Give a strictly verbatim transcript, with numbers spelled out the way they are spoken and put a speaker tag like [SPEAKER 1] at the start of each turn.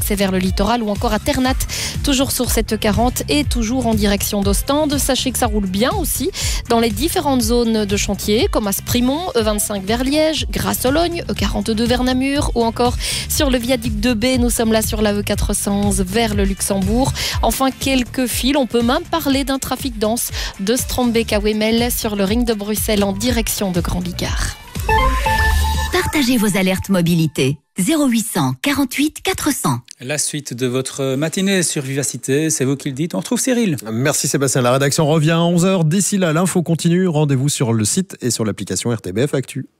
[SPEAKER 1] l'accès vers le littoral ou encore à Ternat, toujours sur cette E quarante et toujours en direction d'Ostende. Sachez que ça roule bien aussi dans les différentes zones de chantier, comme à Sprimont, E vingt-cinq vers Liège, Grasse-Sologne, E quarante-deux vers Namur ou encore sur le viaduc de B. Nous sommes là sur la E quatre cent onze vers le Luxembourg. Enfin, quelques fils. On peut même parler d'un trafic dense de Strombeek à Wemel sur le ring de Bruxelles en direction de Grand Bigard.
[SPEAKER 2] Partagez vos alertes mobilité. zéro huit cent quarante-huit quatre cents.
[SPEAKER 3] La suite de votre matinée sur Vivacité, c'est vous qui le dites. On retrouve Cyril.
[SPEAKER 4] Merci Sébastien. La rédaction revient à onze heures. D'ici là, l'info continue. Rendez-vous sur le site et sur l'application R T B F Actu.